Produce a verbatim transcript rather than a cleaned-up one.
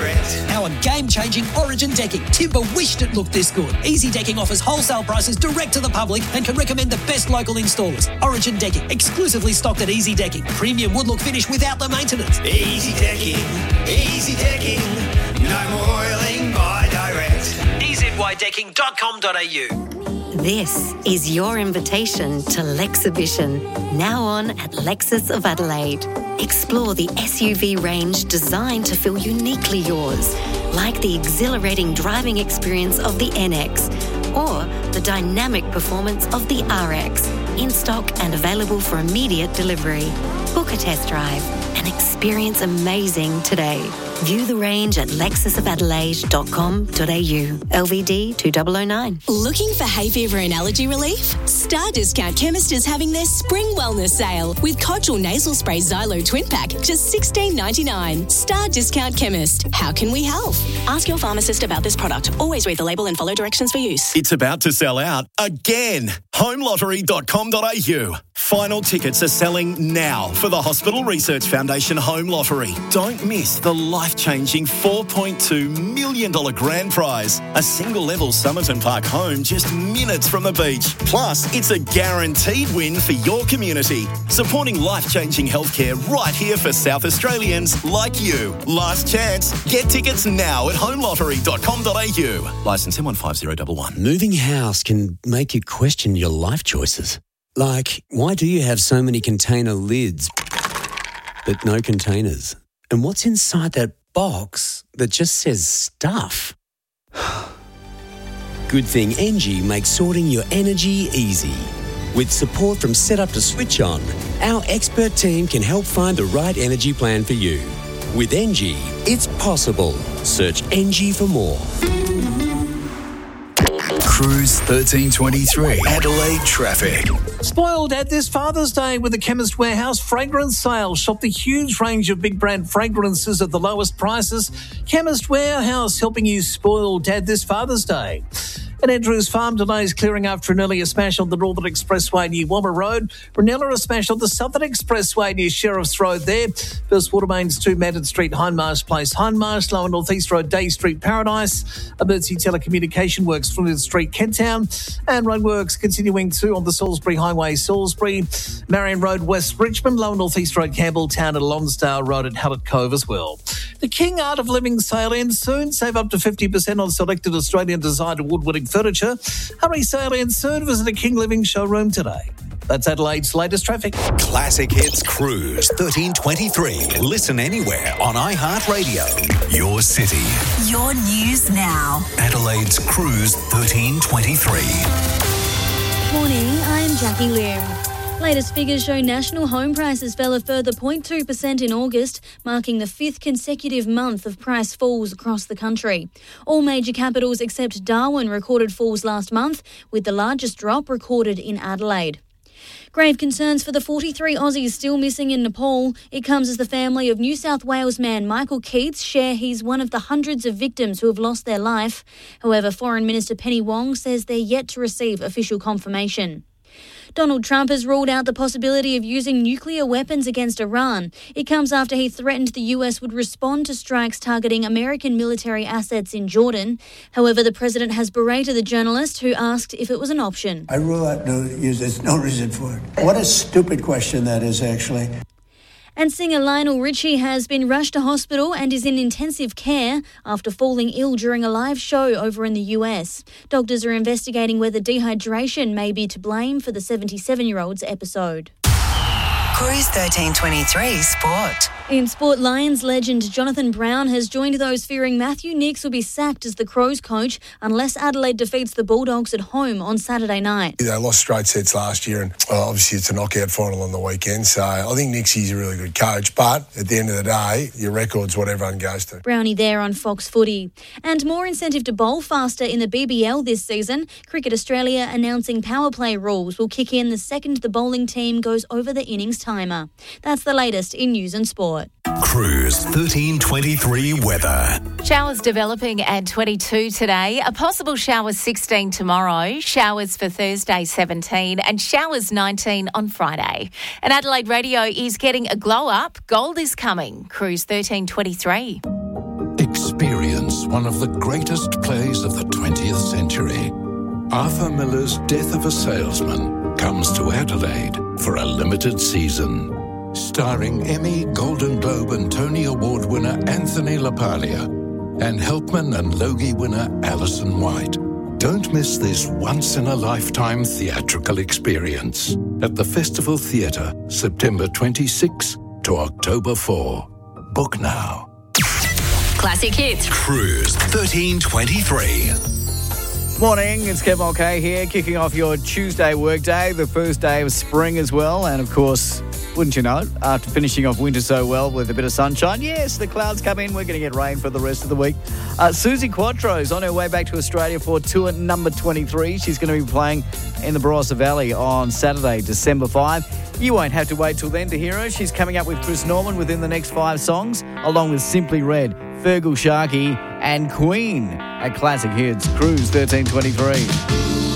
Direct. Our game-changing Origin decking. Timber wished it looked this good. Easy Decking offers wholesale prices direct to the public and can recommend the best local installers. Origin Decking, exclusively stocked at Easy Decking. Premium wood look finish without the maintenance. Easy Decking, Easy Decking. No more oiling, buy direct. e z y decking dot com dot a u. This is your invitation to Lexibition, now on at Lexus of Adelaide. Explore the S U V range designed to feel uniquely yours, like the exhilarating driving experience of the N X or the dynamic performance of the R X, in stock and available for immediate delivery. Book a test drive and experience amazing today. View the range at lexus of adelaide dot com dot a u. L V D two thousand nine. Looking for hay fever and allergy relief? Star Discount Chemist is having their spring wellness sale with Codgel Nasal Spray Xylo Twin Pack, just sixteen ninety-nine. Star Discount Chemist. How can we help? Ask your pharmacist about this product. Always read the label and follow directions for use. It's about to sell out again. home lottery dot com dot a u. Final tickets are selling now for the Hospital Research Foundation Home Lottery. Don't miss the life-changing four point two million dollars grand prize. A single-level Somerton Park home just minutes from the beach. Plus, it's a guaranteed win for your community. Supporting life-changing healthcare right here for South Australians like you. Last chance. Get tickets now at home lottery dot com dot a u. Licence M one five zero one one. Moving house can make you question your life choices. Like, why do you have so many container lids but no containers? And what's inside that box that just says stuff? Good thing Engie makes sorting your energy easy. With support from Setup to Switch On, our expert team can help find the right energy plan for you. With Engie, it's possible. Search Engie for more. Cruise thirteen twenty-three, Adelaide traffic. Spoiled at this Father's Day with the Chemist Warehouse fragrance sale. Shop the huge range of big brand fragrances at the lowest prices. Chemist Warehouse helping you spoil Dad this Father's Day. At Andrews Farm, delays clearing after an earlier smash on the Northern Expressway near Womber Road. Brunella, a smash on the Southern Expressway near Sheriff's Road there. First water mains to Madden Street, Hindmarsh Place, Hindmarsh. Lower North East Road, Day Street, Paradise. Emergency telecommunication works, Flinders Street, Kent Town. And roadworks continuing too on the Salisbury Highway, Salisbury. Marion Road, West Richmond. Lower North East Road, Campbelltown, and Lonsdale Road at Hallett Cove as well. The King Art of Living sale ends soon. Save up to fifty percent on selected Australian designed woodworking furniture. Hurry, sale ends soon. Visit a King Living showroom today. That's Adelaide's latest traffic. Classic Hits Cruise thirteen twenty-three. Listen anywhere on iHeartRadio. Your city. Your news now. Adelaide's Cruise thirteen twenty-three. Morning, I'm Jackie Lim. Latest figures show national home prices fell a further zero point two percent in August, marking the fifth consecutive month of price falls across the country. All major capitals except Darwin recorded falls last month, with the largest drop recorded in Adelaide. Grave concerns for the forty-three Aussies still missing in Nepal. It comes as the family of New South Wales man Michael Keats share he's one of the hundreds of victims who have lost their life. However, Foreign Minister Penny Wong says they're yet to receive official confirmation. Donald Trump has ruled out the possibility of using nuclear weapons against Iran. It comes after he threatened the U S would respond to strikes targeting American military assets in Jordan. However, the president has berated the journalist who asked if it was an option. I rule out no use. There's no reason for it. What a stupid question that is, actually. And singer Lionel Richie has been rushed to hospital and is in intensive care after falling ill during a live show over in the U S. Doctors are investigating whether dehydration may be to blame for the seventy-seven-year-old's episode. Cruise thirteen twenty-three Sport. In sport, Lions legend Jonathan Brown has joined those fearing Matthew Nicks will be sacked as the Crows coach unless Adelaide defeats the Bulldogs at home on Saturday night. They lost straight sets last year, and well, obviously it's a knockout final on the weekend, so I think Nicksy's a really good coach, but at the end of the day, your record's what everyone goes to. Brownie there on Fox Footy. And more incentive to bowl faster in the B B L this season. Cricket Australia announcing power play rules will kick in the second the bowling team goes over the innings timer. That's the latest in news and sport. Cruise thirteen twenty-three weather. Showers developing at twenty-two today. A possible shower sixteen tomorrow. Showers for Thursday seventeen and showers nineteen on Friday. And Adelaide Radio is getting a glow up. Gold is coming. Cruise thirteen twenty-three. Experience one of the greatest plays of the twentieth century. Arthur Miller's Death of a Salesman comes to Adelaide for a limited season. Starring Emmy, Golden Globe and Tony Award winner Anthony LaPaglia and Helpman and Logie winner Alison White. Don't miss this once-in-a-lifetime theatrical experience at the Festival Theatre, September twenty-sixth to October fourth. Book now. Classic Hits. Cruise thirteen twenty-three. Morning, it's Kev Mulcahy here, kicking off your Tuesday workday, the first day of spring as well. And of course, wouldn't you know, after finishing off winter so well with a bit of sunshine, yes, the clouds come in, we're going to get rain for the rest of the week. Uh, Susie Quattro's on her way back to Australia for tour number twenty-three. She's going to be playing in the Barossa Valley on Saturday, December fifth. You won't have to wait till then to hear her. She's coming up with Chris Norman within the next five songs, along with Simply Red, Fergal Sharkey and Queen at Classic Hits. Cruise thirteen twenty-three.